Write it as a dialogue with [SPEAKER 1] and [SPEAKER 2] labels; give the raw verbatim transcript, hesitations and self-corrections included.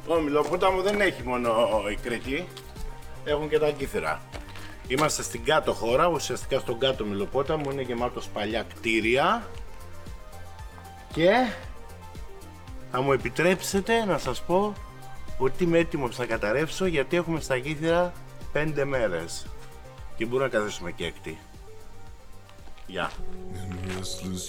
[SPEAKER 1] Το Μηλοπόταμο δεν έχει μόνο η Κρήτη, έχουν και τα Κύθυρα. Είμαστε στην κάτω χώρα, ουσιαστικά στον κάτω Μηλοπόταμο, είναι γεμάτος παλιά κτίρια. Και θα μου επιτρέψετε να σας πω ότι είμαι έτοιμος να καταρρεύσω, γιατί έχουμε στα Κύθυρα πέντε μέρες και μπορούμε να καθίσουμε και έκτη. Γεια.